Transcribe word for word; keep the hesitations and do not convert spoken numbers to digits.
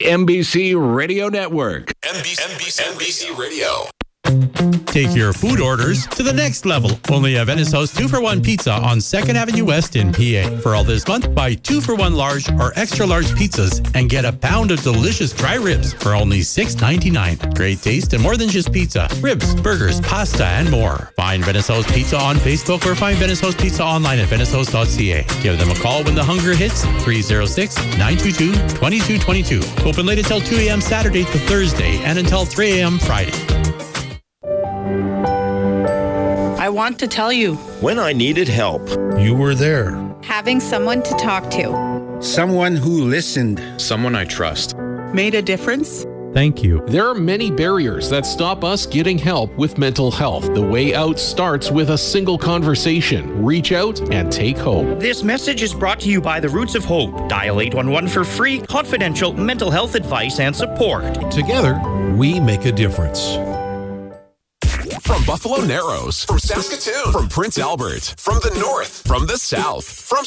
N B C Radio Network. N B C, N B C, N B C Radio. Take your food orders to the next level. Only at Venice House two for one Pizza on second Avenue West in P A. For all this month, buy two for one large or extra large pizzas and get a pound of delicious dry ribs for only six ninety-nine. Great taste and more than just pizza. Ribs, burgers, pasta, and more. Find Venice House Pizza on Facebook or find Venice House Pizza online at venice house dot c a. Give them a call when the hunger hits, three oh six, nine two two, two two two two. Open late until two a.m. Saturday to Thursday and until three a.m. Friday. I want to tell you. When I needed help. You were there. Having someone to talk to. Someone who listened. Someone I trust. Made a difference. Thank you. There are many barriers that stop us getting help with mental health. The way out starts with a single conversation. Reach out and take hope. This message is brought to you by the Roots of Hope. Dial eight one one for free, confidential mental health advice and support. Together, we make a difference. From Buffalo Narrows, from Saskatoon, from Prince Albert, from the north, from the south, from